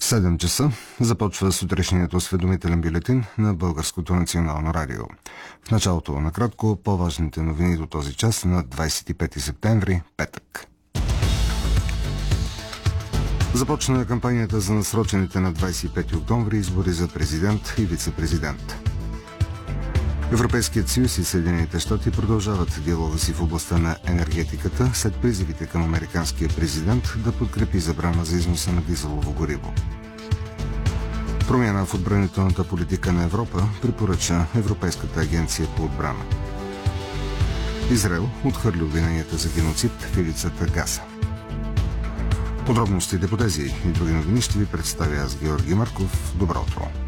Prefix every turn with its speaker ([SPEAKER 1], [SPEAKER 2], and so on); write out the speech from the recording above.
[SPEAKER 1] 7 часа започва сутрешният осведомителен бюлетин на Българското национално радио. В началото накратко по-важните новини до този час на 25 септември, петък. Започна кампанията за насрочените на 25 октомври избори за президент и вице-президент. Европейският съюз и Съединените щати продължават диалога си в областта на енергетиката след призивите към американския президент да подкрепи забрана за износа на дизелово гориво. Промяна в отбранителната политика на Европа препоръча Европейската агенция по отбрана. Израел отхвърли обвиненията за геноцид в ивицата Газа. Подробностите по тези и други новини ще ви представя аз, Георги Марков. Добро утро!